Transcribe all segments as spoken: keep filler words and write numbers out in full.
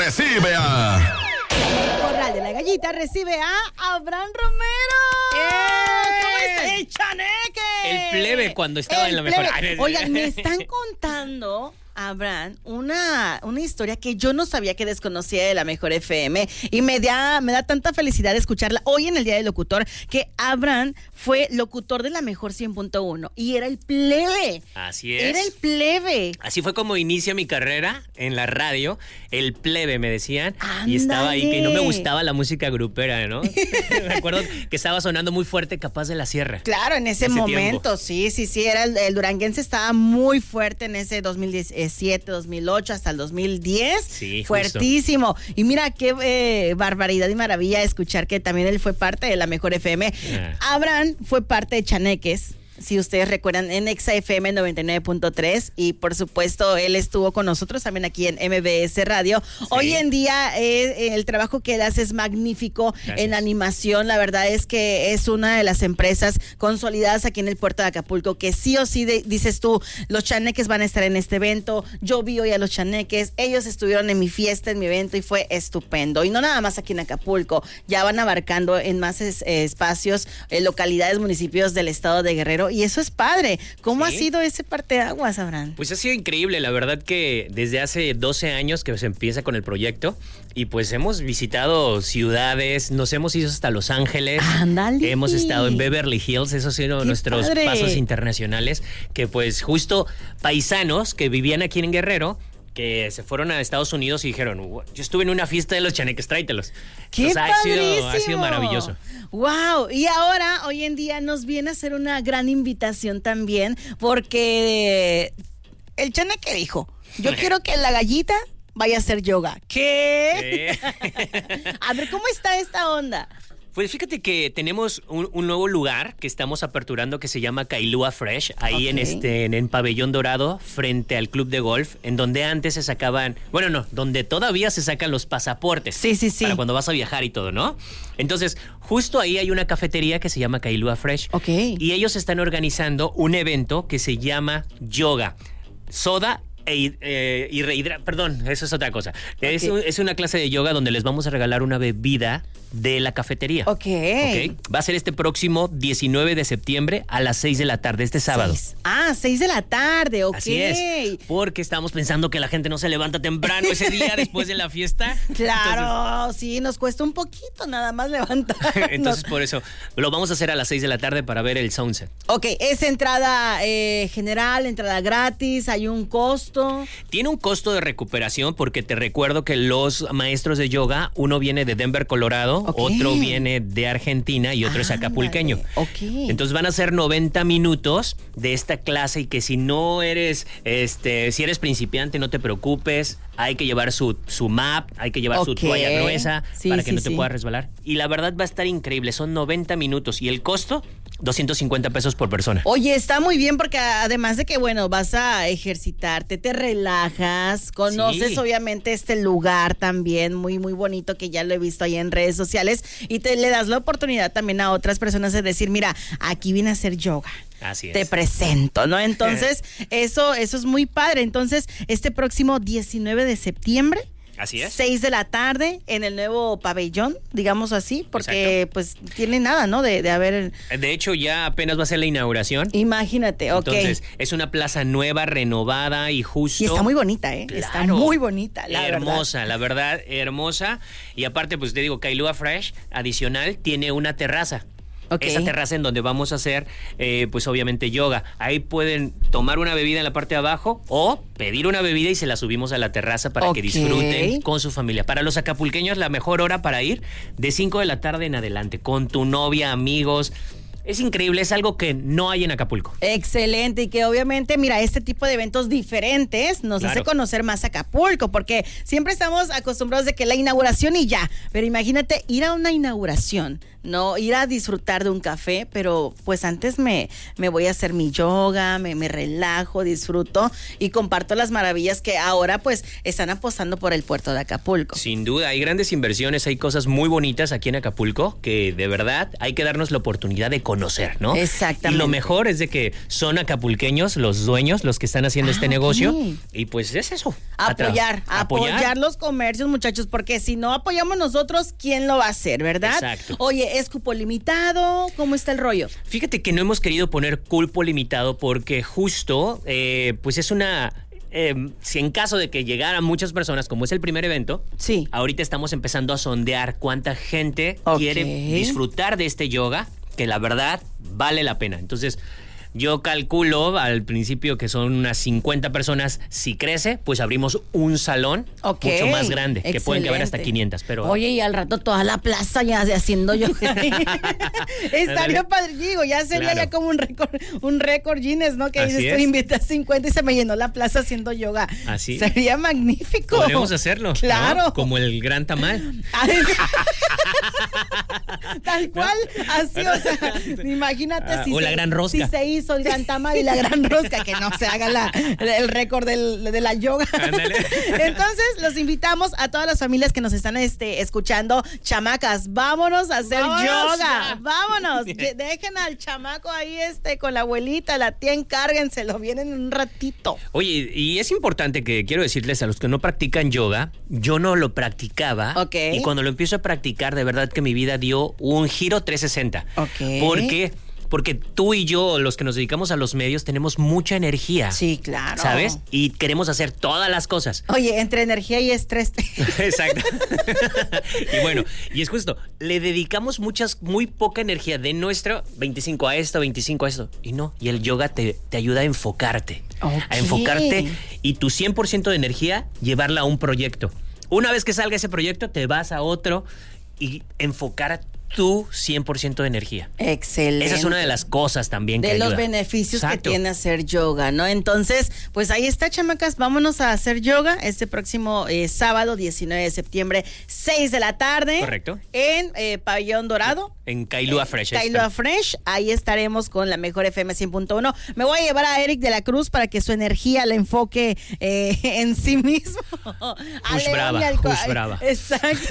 recibe a... Corral de la Gallita recibe a Abraham Romero. ¡Eh! ¿Cómo está el chaneque? El plebe cuando estaba el en la mejor. Plebe. Oigan, me están contando, Abraham, una, una historia que yo no sabía, que desconocía de la Mejor F M, y me da, me da tanta felicidad escucharla hoy en el Día del Locutor, que Abraham fue locutor de la Mejor cien punto uno y era el plebe. Así es. Era el plebe. Así fue como inicia mi carrera en la radio, el plebe me decían. ¡Ándale! Y estaba ahí que no me gustaba la música grupera, ¿no? Me acuerdo que estaba sonando muy fuerte Capaz de la Sierra. Claro, en ese, ese momento, tiempo. sí, sí, sí, era el, el duranguense estaba muy fuerte en ese dos mil diecisiete, dos mil ocho hasta el dos mil diez. Sí, fuertísimo. Justo. Y mira qué eh, barbaridad y maravilla escuchar que también él fue parte de la Mejor F M. Yeah. Abraham fue parte de Chaneques, si ustedes recuerdan, en Exa F M noventa y nueve punto tres, y por supuesto él estuvo con nosotros también aquí en M B S Radio. Sí. Hoy en día eh, el trabajo que él hace es magnífico. Gracias. En animación. La verdad es que es una de las empresas consolidadas aquí en el puerto de Acapulco, que sí o sí de, dices tú, los chaneques van a estar en este evento. Yo vi hoy a los chaneques, ellos estuvieron en mi fiesta, en mi evento, y fue estupendo. Y no nada más aquí en Acapulco, ya van abarcando en más es, eh, espacios, eh, localidades, municipios del estado de Guerrero. Y eso es padre. ¿Cómo ¿Sí? ha sido ese parteaguas, Abraham? Pues ha sido increíble, la verdad que desde hace doce años que se empieza con el proyecto, y pues hemos visitado ciudades, nos hemos ido hasta Los Ángeles. ¡Ándale! Hemos estado en Beverly Hills, esos han sido nuestros padre. pasos internacionales, que pues justo paisanos que vivían aquí en Guerrero, que se fueron a Estados Unidos y dijeron, yo estuve en una fiesta de los chaneques, tráetelos. ¡Qué Entonces, ha sido, ha sido maravilloso. Wow, y ahora, hoy en día, nos viene a hacer una gran invitación también, porque el chaneque dijo, yo quiero que la gallita vaya a hacer yoga. ¿Qué? ¿Qué? A ver, ¿cómo está esta onda? Pues fíjate que tenemos un, un nuevo lugar que estamos aperturando que se llama Kailua Fresh, ahí okay. en este en, en Pabellón Dorado, frente al club de golf, en donde antes se sacaban, bueno, no, donde todavía se sacan los pasaportes. Sí, sí, sí. Para cuando vas a viajar y todo, ¿no? Entonces, justo ahí hay una cafetería que se llama Kailua Fresh. Ok. Y ellos están organizando un evento que se llama Yoga, Soda E, eh, y rehidra, perdón, eso es otra cosa. Okay. Es, es una clase de yoga donde les vamos a regalar una bebida de la cafetería. Ok. okay. Va a ser este próximo diecinueve de septiembre a las seis de la tarde, este sábado. Seis. Ah, seis de la tarde, ok. Así es, porque estamos pensando que la gente no se levanta temprano ese día después de la fiesta. Claro, entonces, sí, nos cuesta un poquito nada más levantar. Entonces, por eso, lo vamos a hacer a las seis de la tarde para ver el sunset. Ok, es entrada eh, general, entrada gratis, hay un costo. Tiene un costo de recuperación porque te recuerdo que los maestros de yoga, uno viene de Denver, Colorado, okay. otro viene de Argentina y otro ah, es acapulqueño. Okay. Entonces van a ser noventa minutos de esta clase, y que si no eres, este, si eres principiante, no te preocupes. Hay que llevar su, su map, hay que llevar okay. su toalla gruesa sí, para que sí, no te sí. puedas resbalar. Y la verdad va a estar increíble, son noventa minutos y el costo, doscientos cincuenta pesos por persona. Oye, está muy bien porque además de que, bueno, vas a ejercitarte, te relajas, conoces sí. obviamente este lugar también muy, muy bonito, que ya lo he visto ahí en redes sociales, y te le das la oportunidad también a otras personas de decir, mira, aquí vine a hacer yoga. Así es. Te presento, ¿no? Entonces, eso, eso es muy padre. Entonces, este próximo diecinueve de septiembre. Así es. seis de la tarde en el nuevo pabellón, digamos así, porque Exacto. pues tiene nada, ¿no? De, de haber... De hecho, ya apenas va a ser la inauguración. Imagínate, ok. Entonces, es una plaza nueva, renovada y justo... Y está muy bonita, ¿eh? Claro. Está muy bonita, la hermosa, verdad. la verdad, hermosa. Y aparte, pues te digo, Kailua Fresh, adicional, tiene una terraza. Okay. Esa terraza en donde vamos a hacer, eh, pues obviamente yoga. Ahí pueden tomar una bebida en la parte de abajo o pedir una bebida y se la subimos a la terraza para okay. que disfruten con su familia. Para los acapulqueños, la mejor hora para ir, de cinco de la tarde en adelante, con tu novia, amigos. Es increíble, es algo que no hay en Acapulco. Excelente, y que obviamente, mira, este tipo de eventos diferentes nos claro. hace conocer más Acapulco, porque siempre estamos acostumbrados de que la inauguración y ya, pero imagínate ir a una inauguración, no ir a disfrutar de un café, pero pues antes me, me voy a hacer mi yoga, me, me relajo, disfruto y comparto las maravillas que ahora pues están apostando por el puerto de Acapulco. Sin duda, hay grandes inversiones, hay cosas muy bonitas aquí en Acapulco que de verdad hay que darnos la oportunidad de conocer conocer, ¿no? Exactamente. Y lo mejor es de que son acapulqueños los dueños, los que están haciendo ah, este okay. negocio. Y pues es eso. Apoyar, apoyar, apoyar los comercios, muchachos, porque si no apoyamos nosotros, ¿quién lo va a hacer, verdad? Exacto. Oye, ¿es cupo limitado? ¿Cómo está el rollo? Fíjate que no hemos querido poner cupo limitado porque justo, eh, pues es una... Eh, si en caso de que llegaran muchas personas, como es el primer evento, sí. ahorita estamos empezando a sondear cuánta gente okay. quiere disfrutar de este yoga, que la verdad vale la pena. Entonces, yo calculo al principio que son unas cincuenta personas. Si crece, pues abrimos un salón okay. mucho más grande, excelente. Que pueden caber hasta quinientas. Pero... Oye, y al rato toda la plaza ya haciendo yoga. Estaría padre, digo, ya sería claro. ya como un récord, un récord Guinness, ¿no? Que dices, tú invitas cincuenta y se me llenó la plaza haciendo yoga. Así. Sería magnífico. Podríamos hacerlo. Claro. ¿No? Como el gran tamal. Tal cual, así, o sea, imagínate ah, si, o se, la gran rosca. si se hizo el gran tamal y la gran rosca, que no se haga la, el récord del, de la yoga. Ándale. Entonces, los invitamos a todas las familias que nos están este, escuchando. Chamacas, vámonos a hacer vámonos, yoga. Ya. Vámonos. Dejen al chamaco ahí este con la abuelita, la tía, encárguenselo, vienen un ratito. Oye, y es importante que quiero decirles a los que no practican yoga, yo no lo practicaba. Okay. Y cuando lo empiezo a practicar, de verdad que mi vida dio un giro trescientos sesenta. Okay. Porque porque tú y yo, los que nos dedicamos a los medios, tenemos mucha energía. Sí, claro. ¿Sabes? Y queremos hacer todas las cosas. Oye, entre energía y estrés. Exacto. Y bueno, y es justo, le dedicamos muchas, muy poca energía de nuestro veinticinco a esto, veinticinco a esto. Y no, y el yoga te, te ayuda a enfocarte. Okay. A enfocarte y tu cien por ciento de energía llevarla a un proyecto. Una vez que salga ese proyecto, te vas a otro y enfocar a tu cien por ciento de energía. Excelente. Esa es una de las cosas también que de ayuda. los beneficios Exacto. que tiene hacer yoga, ¿no? Entonces, pues ahí está, chamacas, vámonos a hacer yoga este próximo eh, sábado, diecinueve de septiembre, seis de la tarde. Correcto. En eh, Pabellón Dorado. En Kailua Fresh. Kailua Fresh, ahí estaremos con la mejor F M cien punto uno. Me voy a llevar a Eric de la Cruz para que su energía la enfoque eh, en sí mismo. Hush brava, hush brava. Exacto.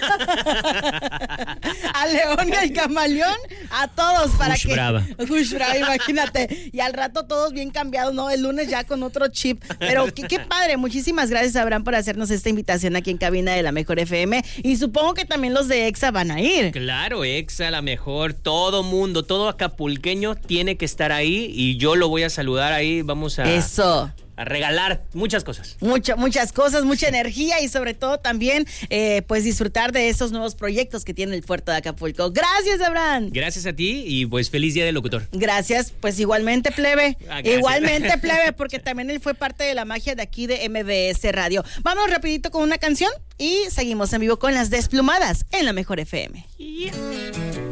A León y al Camaleón, a todos para Hush que... brava. Hush brava, imagínate. Y al rato todos bien cambiados, ¿no? El lunes ya con otro chip. Pero qué, qué padre. Muchísimas gracias, Abraham, por hacernos esta invitación aquí en cabina de la mejor F M. Y supongo que también los de EXA van a ir. Claro, EXA, la mejor. Todo mundo, todo acapulqueño tiene que estar ahí y yo lo voy a saludar ahí. Vamos a... Eso. A regalar muchas cosas. Mucho, muchas cosas, mucha energía y sobre todo también eh, pues disfrutar de esos nuevos proyectos que tiene el puerto de Acapulco. Gracias, Abraham. Gracias a ti y pues feliz día del locutor. Gracias, pues igualmente, plebe. Ah, igualmente, plebe, porque también él fue parte de la magia de aquí de M B S Radio. Vamos rapidito con una canción y seguimos en vivo con Las Desplumadas en la mejor F M. Yeah.